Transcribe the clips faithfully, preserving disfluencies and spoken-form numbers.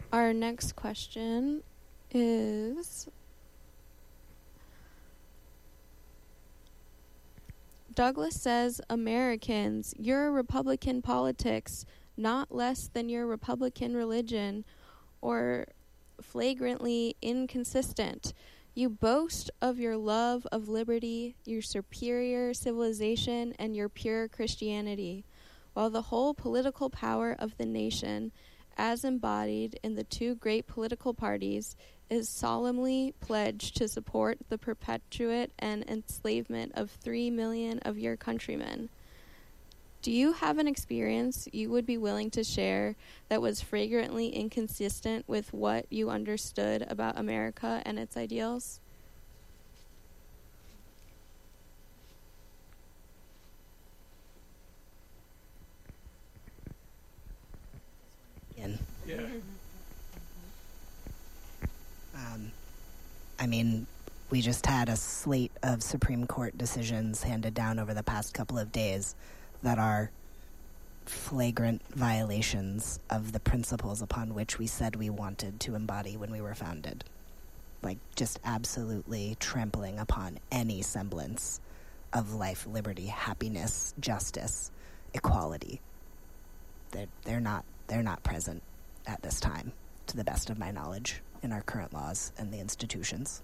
Our next question is... Douglas says, Americans, your Republican politics, not less than your Republican religion, or flagrantly inconsistent. You boast of your love of liberty, your superior civilization, and your pure Christianity, while the whole political power of the nation, as embodied in the two great political parties, is solemnly pledged to support the perpetuate and enslavement of three million of your countrymen. Do you have an experience you would be willing to share that was flagrantly inconsistent with what you understood about America and its ideals? In. Yeah. Um, I mean, we just had a slate of Supreme Court decisions handed down over the past couple of days that are flagrant violations of the principles upon which we said we wanted to embody when we were founded. Like, just absolutely trampling upon any semblance of life, liberty, happiness, justice, equality. They're, they're not, they're not present at this time, to the best of my knowledge, in our current laws and the institutions.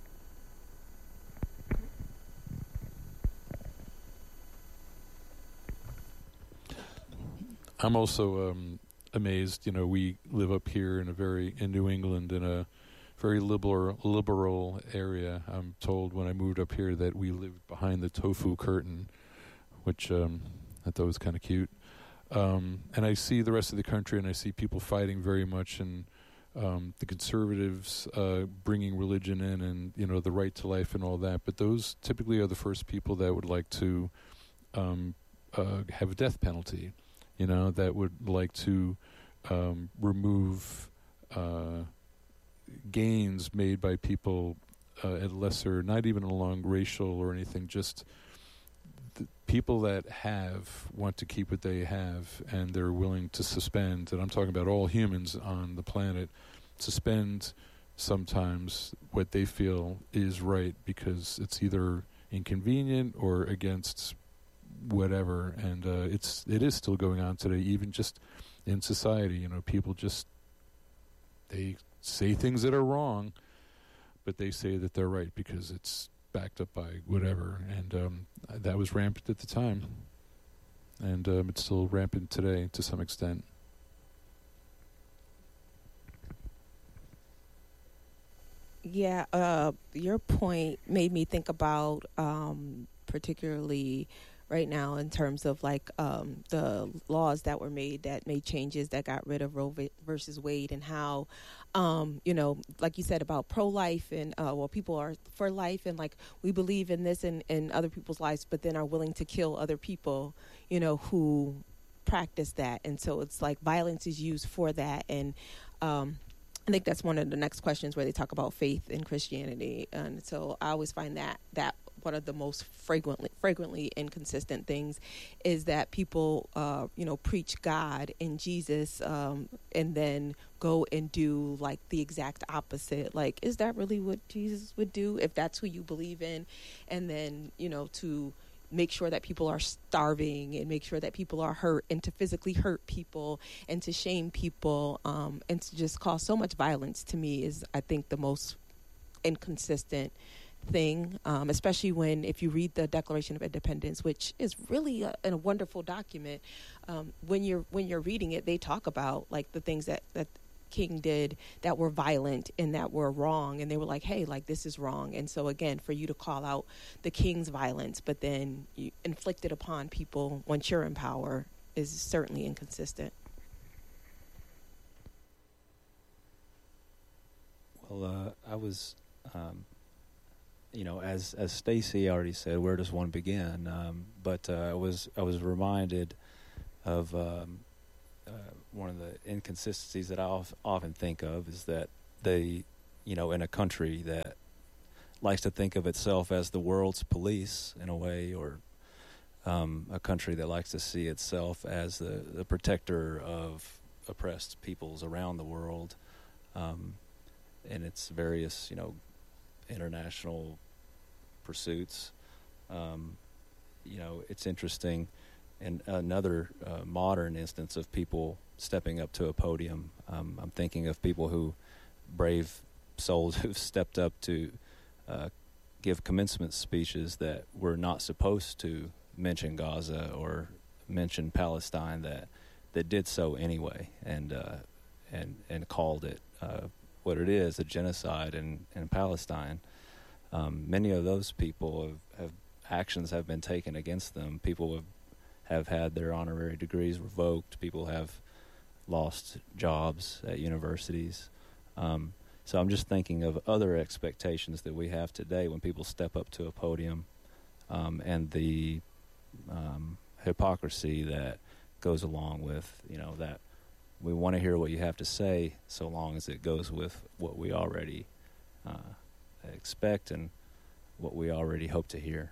I'm also um, amazed. You know, we live up here in a very in New England in a very liberal liberal area. I'm told when I moved up here that we lived behind the tofu curtain, which um, I thought was kind of cute. Um, and I see the rest of the country, and I see people fighting very much, and um, the conservatives uh, bringing religion in, and you know the right to life and all that. But those typically are the first people that would like to um, uh, have a death penalty. You know, that would like to um, remove uh, gains made by people uh, at lesser, not even along racial or anything, just the people that have want to keep what they have, and they're willing to suspend, and I'm talking about all humans on the planet, suspend sometimes what they feel is right because it's either inconvenient or against whatever, and uh, it's it is still going on today, even just in society. You know, people just they say things that are wrong, but they say that they're right because it's backed up by whatever, and um, that was rampant at the time, and um, it's still rampant today to some extent. Yeah, uh, your point made me think about um, particularly right now in terms of like um, the laws that were made that made changes that got rid of Roe v- versus Wade, and how, um, you know, like you said about pro-life and, uh, well, people are for life and like we believe in this and in other people's lives, but then are willing to kill other people, you know, who practice that. And so it's like violence is used for that. And um, I think that's one of the next questions where they talk about faith in Christianity. And so I always find that that one of the most frequently frequently inconsistent things is that people, uh, you know, preach God and Jesus um, and then go and do like the exact opposite. Like, is that really what Jesus would do if that's who you believe in? And then, you know, to make sure that people are starving and make sure that people are hurt and to physically hurt people and to shame people um, and to just cause so much violence, to me, is, I think, the most inconsistent thing, um, especially when, if you read the Declaration of Independence, which is really a, a wonderful document, um, when you're when you're reading it, they talk about like the things that, that King did that were violent and that were wrong, and they were like, hey, like this is wrong. And so again, for you to call out the King's violence but then you inflict it upon people once you're in power is certainly inconsistent. Well, uh, I was um you know, as as Stacy already said, where does one begin? Um, but uh, I was I was reminded of um, uh, one of the inconsistencies that I of, often think of is that they, you know, in a country that likes to think of itself as the world's police in a way, or um, a country that likes to see itself as the, the protector of oppressed peoples around the world, um, in its various, you know, international pursuits. Um, you know, it's interesting. And another uh, modern instance of people stepping up to a podium. Um, I'm thinking of people who, brave souls who've stepped up to uh, give commencement speeches that were not supposed to mention Gaza or mention Palestine, that that did so anyway, and uh, and and called it uh, what it is, a genocide in, in Palestine. Um, many of those people have, have actions have been taken against them. People have have had their honorary degrees revoked. People have lost jobs at universities. Um, so I'm just thinking of other expectations that we have today when people step up to a podium, um, and the um, hypocrisy that goes along with, you know, that we want to hear what you have to say so long as it goes with what we already uh, expect and what we already hope to hear.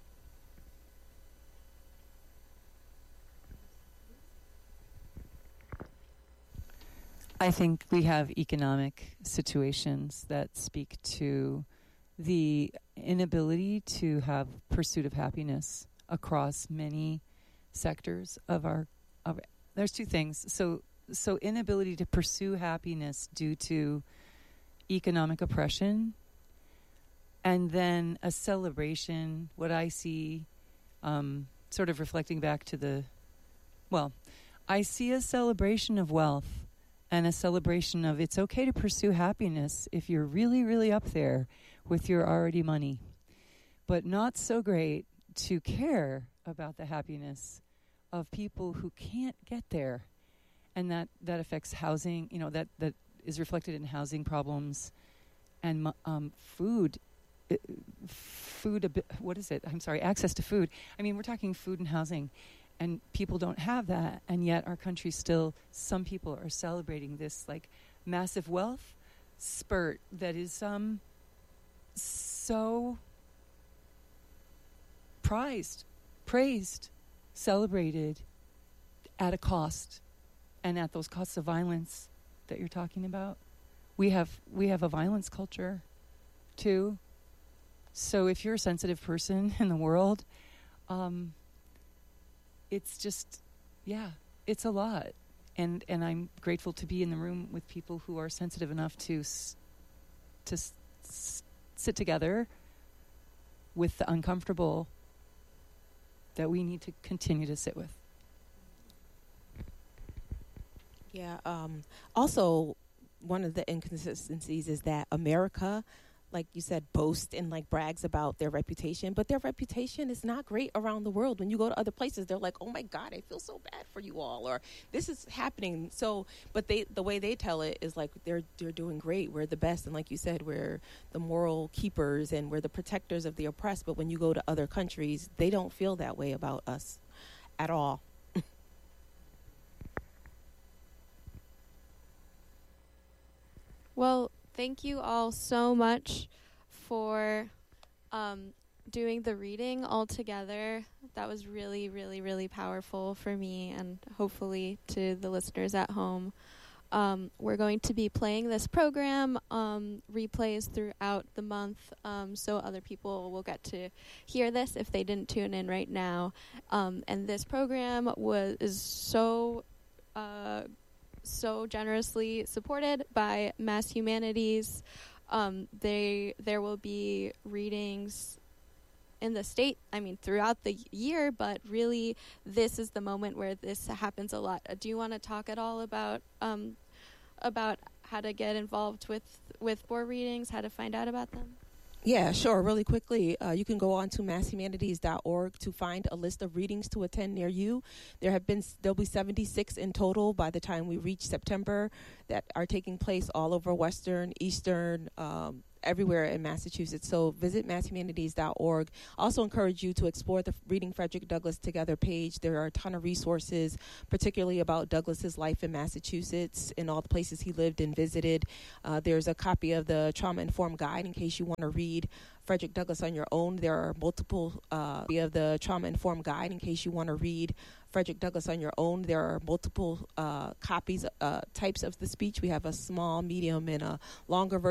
I think we have economic situations that speak to the inability to have pursuit of happiness across many sectors of our of there's two things. So so inability to pursue happiness due to economic oppression, and then a celebration, what I see, um, sort of reflecting back to the, well, I see a celebration of wealth and a celebration of it's okay to pursue happiness if you're really, really up there with your already money, but not so great to care about the happiness of people who can't get there. And that, that affects housing, you know, that, that is reflected in housing problems and um, food, uh, food, what is it? I'm sorry, access to food. I mean, we're talking food and housing. And people don't have that, and yet our country still, some people are celebrating this like massive wealth spurt that is um, so prized, praised, celebrated at a cost, and at those costs of violence that you're talking about. We have we have a violence culture too. So if you're a sensitive person in the world, um, it's just, yeah, it's a lot. And and I'm grateful to be in the room with people who are sensitive enough to s- to s- s- sit together with the uncomfortable that we need to continue to sit with. Yeah. Um, also, one of the inconsistencies is that America, like you said, boasts and like brags about their reputation, but their reputation is not great around the world. When you go to other places, they're like, "Oh my God, I feel so bad for you all," or "This is happening." So, but they, the way they tell it is like they're they're doing great. We're the best, and like you said, we're the moral keepers and we're the protectors of the oppressed. But when you go to other countries, they don't feel that way about us at all. Well, thank you all so much for um, doing the reading all together. That was really, really, really powerful for me and hopefully to the listeners at home. Um, we're going to be playing this program, um, replays throughout the month, um, so other people will get to hear this if they didn't tune in right now. Um, and this program was is so uh, so generously supported by Mass Humanities. Um, they there will be readings in the state, I mean, throughout the year, but really this is the moment where this happens a lot. Uh, do you want to talk at all about um, about how to get involved with, with board readings, how to find out about them? Yeah, sure. Really quickly, uh, you can go on to mass humanities dot org to find a list of readings to attend near you. There have been, there'll be seventy-six in total by the time we reach September that are taking place all over Western, Eastern, um, everywhere in Massachusetts. So visit mass humanities dot org. Also encourage you to explore the Reading Frederick Douglass Together page. There are a ton of resources, particularly about Douglass's life in Massachusetts and all the places he lived and visited. Uh, there's a copy of the Trauma Informed Guide in case you want to read Frederick Douglass on your own. There are multiple uh, of the Trauma Informed Guide in case you want to read Frederick Douglass on Your Own. There are multiple uh, copies, uh, types of the speech. We have a small, medium, and a longer version.